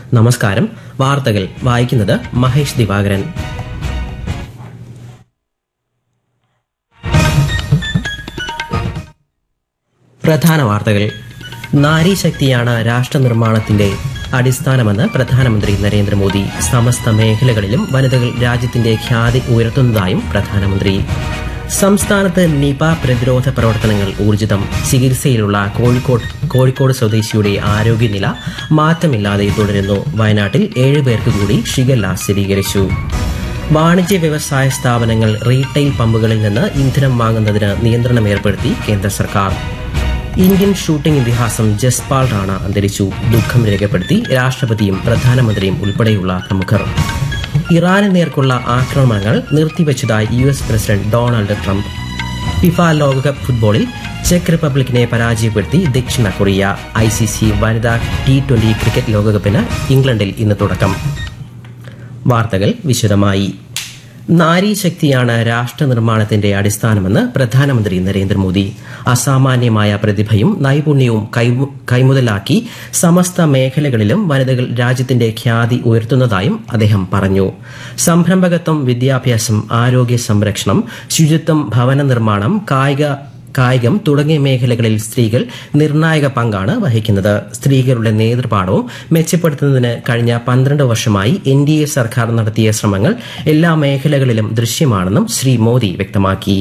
നമസ്കാരം. വാർത്തകൾ വായിക്കുന്നത് മഹേഷ് ദിവാകരൻ. പ്രധാന വാർത്തകൾ. നാരീശക്തിയാണ് രാഷ്ട്രനിർമ്മാണത്തിന്റെ അടിസ്ഥാനമെന്ന് പ്രധാനമന്ത്രി നരേന്ദ്രമോദി. സമസ്ത മേഖലകളിലും വനിതകൾ രാജ്യത്തിന്റെ ഖ്യാതി ഉയർത്തുന്നതായും പ്രധാനമന്ത്രി. സംസ്ഥാനത്ത് നിപ പ്രതിരോധ പ്രവർത്തനങ്ങൾ ഊർജിതം. ചികിത്സയിലുള്ള കോഴിക്കോട് സ്വദേശിയുടെ ആരോഗ്യനില മാറ്റമില്ലാതെ തുടരുന്നു. വയനാട്ടിൽ 7 പേർക്ക് കൂടി ഷിഗല്ല സ്ഥിരീകരിച്ചു. വാണിജ്യ വ്യവസായ സ്ഥാപനങ്ങൾ റീറ്റെയിൽ പമ്പുകളിൽ നിന്ന് ഇന്ധനം വാങ്ങുന്നതിന് നിയന്ത്രണം ഏർപ്പെടുത്തി കേന്ദ്ര സർക്കാർ. ഇന്ത്യൻ ഷൂട്ടിംഗ് ഇതിഹാസം ജസ്പാൽ റാണ അന്തരിച്ചു. ദുഃഖം രേഖപ്പെടുത്തി രാഷ്ട്രപതിയും പ്രധാനമന്ത്രിയും ഉൾപ്പെടെയുള്ള പ്രമുഖർ. ഇറാന് നേർക്കുള്ള ആക്രമണങ്ങൾ നിർത്തിവച്ചതായി US president Donald Trump. FIFA ലോകകപ്പ് ഫുട്ബോളിൽ ചെക്ക് റിപ്പബ്ലിക്കിനെ പരാജയപ്പെടുത്തി ദക്ഷിണ കൊറിയ. ICC വനിതാ T20 ക്രിക്കറ്റ് ലോകകപ്പിന് ഇംഗ്ലണ്ടിൽ ഇന്ന് തുടക്കം. വാർത്തകൾ വിശദമായി. നാരീശക്തിയാണ് രാഷ്ട്രനിർമ്മാണത്തിന്റെ അടിസ്ഥാനമെന്ന് പ്രധാനമന്ത്രി നരേന്ദ്രമോദി. അസാമാന്യമായ പ്രതിഭയും നൈപുണ്യവും കൈമുതലാക്കി സമസ്ത മേഖലകളിലും വനിതകൾ രാജ്യത്തിന്റെ ഖ്യാതി ഉയർത്തുന്നതായും അദ്ദേഹം പറഞ്ഞു. സംരംഭകത്വം, വിദ്യാഭ്യാസം, ആരോഗ്യ സംരക്ഷണം, ശുചിത്വം, ഭവന നിർമ്മാണം, കായികം തുടങ്ങിയ മേഖലകളിൽ സ്ത്രീകൾ നിർണായക പങ്കാണ് വഹിക്കുന്നത്. സ്ത്രീകളുടെ നേതൃപാഠവും മെച്ചപ്പെടുത്തുന്നതിന് കഴിഞ്ഞ 12 വർഷമായി NDA സർക്കാർ നടത്തിയ ശ്രമങ്ങൾ എല്ലാ മേഖലകളിലും ദൃശ്യമാണെന്നും ശ്രീ മോദി വ്യക്തമാക്കി.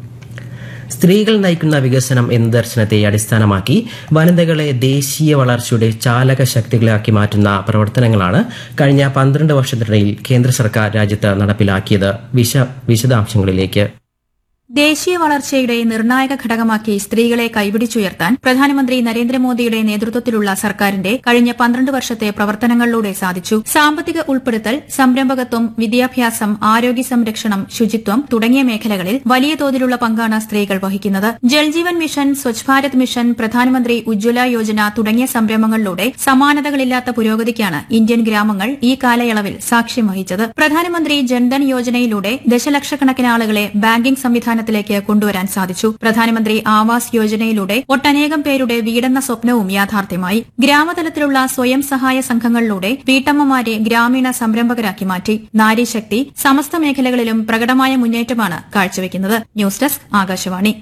സ്ത്രീകൾ നയിക്കുന്ന വികസനം എന്ന ദർശനത്തെ അടിസ്ഥാനമാക്കി വനിതകളെ ദേശീയ വളർച്ചയുടെ ചാലക ശക്തികളാക്കി മാറ്റുന്ന പ്രവർത്തനങ്ങളാണ് കഴിഞ്ഞ 12 വർഷത്തിനിടയിൽ കേന്ദ്ര സർക്കാർ രാജ്യത്ത് നടപ്പിലാക്കിയത്. വിശദാംശങ്ങളിലേക്ക്. ദേശീയ വളർച്ചയുടെ നിർണായക ഘടകമാക്കി സ്ത്രീകളെ കൈപിടിച്ചുയർത്താൻ പ്രധാനമന്ത്രി നരേന്ദ്രമോദിയുടെ നേതൃത്വത്തിലുള്ള സർക്കാരിന്റെ കഴിഞ്ഞ 12 വർഷത്തെ പ്രവർത്തനങ്ങളിലൂടെ സാധിച്ചു. സാമ്പത്തിക ഉൾപ്പെടുത്തൽ, സംരംഭകത്വം, വിദ്യാഭ്യാസം, ആരോഗ്യ സംരക്ഷണം, ശുചിത്വം തുടങ്ങിയ മേഖലകളിൽ വലിയ തോതിലുള്ള പങ്കാണ് സ്ത്രീകൾ വഹിക്കുന്നത്. ജൽജീവൻ മിഷൻ, സ്വച്ഛ് ഭാരത് മിഷൻ, പ്രധാനമന്ത്രി ഉജ്ജ്വല യോജന തുടങ്ങിയ സംരംഭങ്ങളിലൂടെ സമാനതകളില്ലാത്ത പുരോഗതിക്കാണ് ഇന്ത്യൻ ഗ്രാമങ്ങൾ ഈ കാലയളവിൽ സാക്ഷ്യം വഹിച്ചത്. പ്രധാനമന്ത്രി ജൻധൻ യോജനയിലൂടെ ദശലക്ഷക്കണക്കിന് ആളുകളെ ബാങ്കിംഗ് സംവിധാനം ത്തിലേക്ക് കൊണ്ടുവരാൻ സാധിച്ചു. പ്രധാനമന്ത്രി ആവാസ് യോജനയിലൂടെ ഒട്ടനേകം പേരുടെ വീടെന്ന സ്വപ്നവും യാഥാർത്ഥ്യമായി. ഗ്രാമതലത്തിലുള്ള സ്വയം സഹായ സംഘങ്ങളിലൂടെ വീട്ടമ്മമാരെ ഗ്രാമീണ സംരംഭകരാക്കി മാറ്റി. നാരീശക്തി സമസ്ത മേഖലകളിലും പ്രകടമായ മുന്നേറ്റമാണ് കാഴ്ചവെക്കുന്നത്. News desk, Akashvani.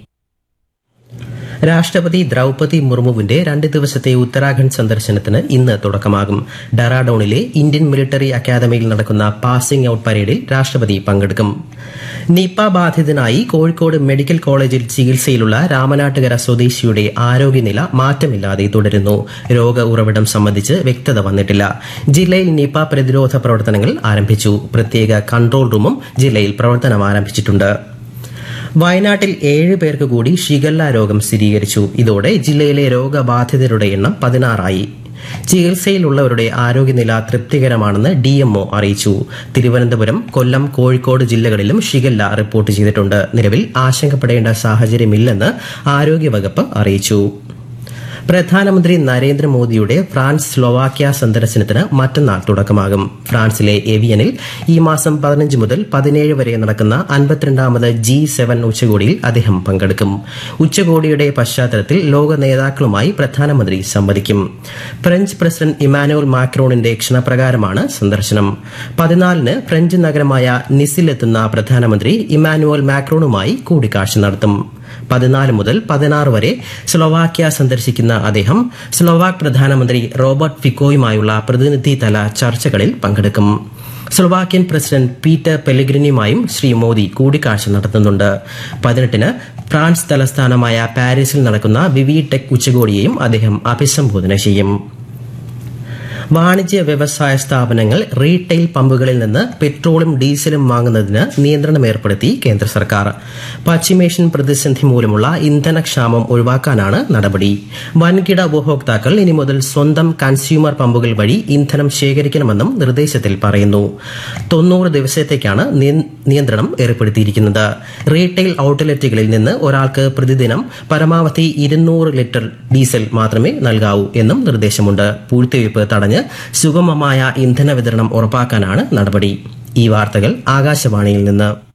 രാഷ്ട്രപതി ദ്രൌപതി മുർമുവിന്റെ 2 ദിവസത്തെ ഉത്തരാഖണ്ഡ് സന്ദർശനത്തിന് ഇന്ന് തുടക്കമാകും. ഡെറാഡൂണിലെ ഇന്ത്യൻ മിലിറ്ററി അക്കാദമിയിൽ നടക്കുന്ന പാസിംഗ് ഔട്ട് പരേഡിൽ രാഷ്ട്രപതി പങ്കെടുക്കും. നിപ ബാധിതനായി കോഴിക്കോട് മെഡിക്കൽ കോളേജിൽ ചികിത്സയിലുള്ള രാമനാട്ടുകര സ്വദേശിയുടെ ആരോഗ്യനില മാറ്റമില്ലാതെ തുടരുന്നു. രോഗ ഉറവിടം സംബന്ധിച്ച് വ്യക്തത വന്നിട്ടില്ല. ജില്ലയിൽ നിപ പ്രതിരോധ പ്രവർത്തനങ്ങൾ ആരംഭിച്ചു. പ്രത്യേക കൺട്രോൾ റൂമും ജില്ലയിൽ പ്രവർത്തനം ആരംഭിച്ചിട്ടുണ്ട്. വയനാട്ടിൽ 7 പേർക്ക് കൂടി ഷിഗല്ല രോഗം സ്ഥിരീകരിച്ചു. ഇതോടെ ജില്ലയിലെ രോഗബാധിതരുടെ എണ്ണം 16 ചികിത്സയിലുള്ളവരുടെ ആരോഗ്യനില തൃപ്തികരമാണെന്ന് DMO അറിയിച്ചു. തിരുവനന്തപുരം, കൊല്ലം, കോഴിക്കോട് ജില്ലകളിലും ഷിഗല്ല റിപ്പോർട്ട് ചെയ്തിട്ടുണ്ട്. നിലവിൽ ആശങ്കപ്പെടേണ്ട സാഹചര്യമില്ലെന്ന് ആരോഗ്യവകുപ്പ് അറിയിച്ചു. പ്രധാനമന്ത്രി നരേന്ദ്രമോദിയുടെ ഫ്രാൻസ്, സ്ലോവാക്യ സന്ദർശനത്തിന് മറ്റന്നാൾ തുടക്കമാകും. ഫ്രാൻസിലെ എവിയനിൽ ഈ മാസം 15 മുതൽ 17 വരെ നടക്കുന്ന 52ാമത് G7 ഉച്ചകോടിയിൽ അദ്ദേഹം പങ്കെടുക്കും. ഉച്ചകോടിയുടെ പശ്ചാത്തലത്തിൽ ലോക നേതാക്കളുമായി പ്രധാനമന്ത്രി സംവദിക്കും. ഫ്രഞ്ച് പ്രസിഡന്റ് ഇമാനുവൽ മാക്രോണിന്റെ ക്ഷണപ്രകാരമാണ് സന്ദർശനം. 14-ന് ഫ്രഞ്ച് നഗരമായ നിസിലെത്തുന്ന പ്രധാനമന്ത്രി ഇമാനുവൽ മാക്രോണുമായി കൂടിക്കാഴ്ച നടത്തും. 14 മുതൽ 16 വരെ സ്ലോവാക്യ സന്ദർശിക്കുന്ന അദ്ദേഹം സ്ലോവാക് പ്രധാനമന്ത്രി റോബർട്ട് ഫിക്കോയുമായുള്ള പ്രതിനിധിതല ചർച്ചകളിൽ പങ്കെടുക്കും. Slovakian president Peter പെലെഗ്രിനിയുമായും Shri Modi കൂടിക്കാഴ്ച നടത്തുന്നുണ്ട്. 18-ന് ഫ്രാൻസ് തലസ്ഥാനമായ പാരീസിൽ നടക്കുന്ന വിവി ടെക് ഉച്ചകോടിയെയും അദ്ദേഹം അഭിസംബോധന ചെയ്യും. വാണിജ്യ വ്യവസായ സ്ഥാപനങ്ങൾ റീറ്റെയിൽ പമ്പുകളിൽ നിന്ന് പെട്രോളും ഡീസലും വാങ്ങുന്നതിന് നിയന്ത്രണം ഏർപ്പെടുത്തി കേന്ദ്ര സർക്കാർ. പശ്ചിമേഷ്യൻ പ്രതിസന്ധി മൂലമുള്ള ഇന്ധനക്ഷാമം ഒഴിവാക്കാനാണ് നടപടി. വൻകിട ഉപഭോക്താക്കൾ ഇനി മുതൽ സ്വന്തം കൺസ്യൂമർ പമ്പുകൾ വഴി ഇന്ധനം ശേഖരിക്കണമെന്നും നിർദ്ദേശത്തിൽ പറയുന്നു. 90 ദിവസത്തേക്കാണ് നിയന്ത്രണം ഏർപ്പെടുത്തിയിരിക്കുന്നത്. റീറ്റെയിൽ ഔട്ട്ലെറ്റുകളിൽ നിന്ന് ഒരാൾക്ക് പ്രതിദിനം പരമാവധി 200 ലിറ്റർ ഡീസൽ മാത്രമേ നൽകാവൂ എന്നും നിർദ്ദേശമുണ്ട്. പൂഴ്ത്തിവയ്പ് തടഞ്ഞ് സുഗമമായ ഇന്ധന വിതരണം ഉറപ്പാക്കാനാണ് നടപടി. ഈ വാർത്തകൾ ആകാശവാണിയിൽ നിന്ന്.